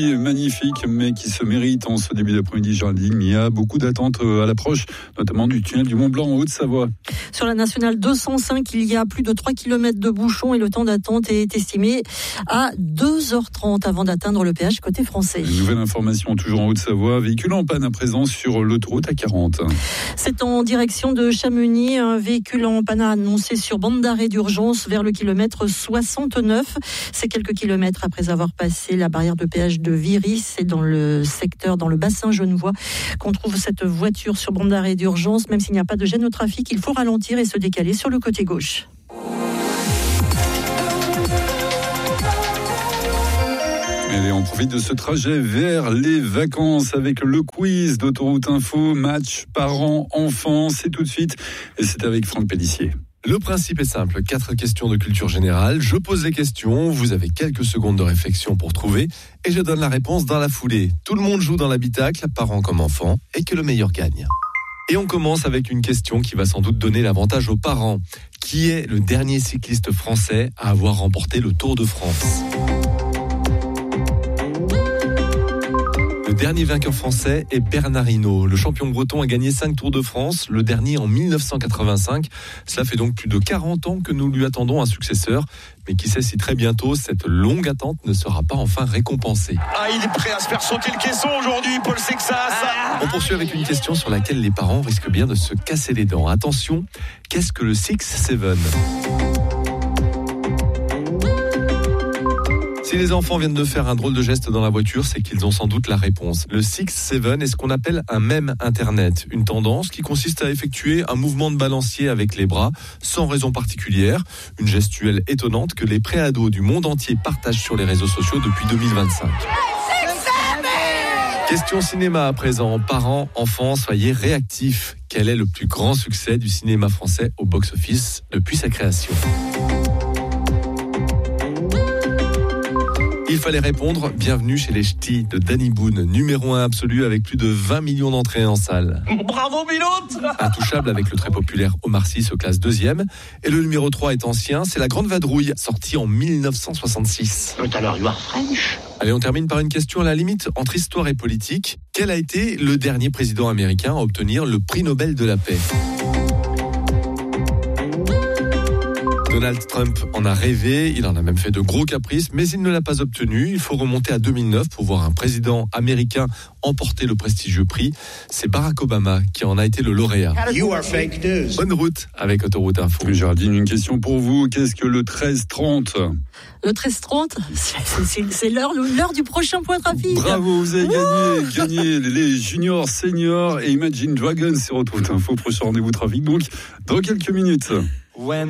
Magnifique, mais qui se mérite en ce début d'après-midi, Géraldine. Il y a beaucoup d'attentes à l'approche, notamment du tunnel du Mont-Blanc en Haute-Savoie. Sur la nationale 205, il y a plus de 3 km de bouchons et le temps d'attente est estimé à 2h30 avant d'atteindre le péage côté français. Une nouvelle information toujours en Haute-Savoie, véhicule en panne à présent sur l'autoroute A40. C'est en direction de Chamonix, un véhicule en panne annoncé sur bande d'arrêt d'urgence vers le kilomètre 69. C'est quelques kilomètres après avoir passé la barrière de péage de Viry. C'est dans le secteur, dans le bassin genevois, qu'on trouve cette voiture sur bande d'arrêt d'urgence. Même s'il n'y a pas de gêne au trafic, il faut ralentir et se décaler sur le côté gauche. Et on profite de ce trajet vers les vacances avec le quiz d'Autoroute Info, match parents-enfants. C'est tout de suite et c'est avec Franck Pellissier. Le principe est simple, 4 questions de culture générale. Je pose les questions, vous avez quelques secondes de réflexion pour trouver et je donne la réponse dans la foulée. Tout le monde joue dans l'habitacle, parents comme enfants, et que le meilleur gagne. Et on commence avec une question qui va sans doute donner l'avantage aux parents. Qui est le dernier cycliste français à avoir remporté le Tour de France ? Le dernier vainqueur français est Bernard Hinault. Le champion breton a gagné 5 Tours de France, le dernier en 1985. Cela fait donc plus de 40 ans que nous lui attendons un successeur. Mais qui sait si très bientôt, cette longue attente ne sera pas enfin récompensée. Ah, il est prêt à se faire sauter le caisson aujourd'hui, Paul Sexas. On poursuit avec une question sur laquelle les parents risquent bien de se casser les dents. Attention, qu'est-ce que le 6-7 ? Si les enfants viennent de faire un drôle de geste dans la voiture, c'est qu'ils ont sans doute la réponse. Le 6-7 est ce qu'on appelle un mème internet, une tendance qui consiste à effectuer un mouvement de balancier avec les bras, sans raison particulière, une gestuelle étonnante que les préados du monde entier partagent sur les réseaux sociaux depuis 2025. Question cinéma à présent. Parents, enfants, soyez réactifs. Quel est le plus grand succès du cinéma français au box-office depuis sa création ? Il fallait répondre, bienvenue chez les Ch'tis de Danny Boone, numéro 1 absolu avec plus de 20 millions d'entrées en salle. Bravo Biloute. Intouchable avec le très populaire Omar Sy se classe 2e. Et le numéro 3 est ancien, c'est La Grande Vadrouille, sorti en 1966. Tout à l'heure, you are French. Allez, on termine par une question à la limite entre histoire et politique. Quel a été le dernier président américain à obtenir le prix Nobel de la paix ? Donald Trump en a rêvé, il en a même fait de gros caprices, mais il ne l'a pas obtenu. Il faut remonter à 2009 pour voir un président américain emporter le prestigieux prix. C'est Barack Obama qui en a été le lauréat. You are fake news. Bonne route avec Autoroute Info. Géraldine, une question pour vous. Qu'est-ce que le 13-30 ? Le 13-30, c'est l'heure du prochain point trafic. Bravo, vous avez gagné les juniors, seniors et Imagine Dragons sur Autoroute Info. Prochain rendez-vous trafic donc dans quelques minutes.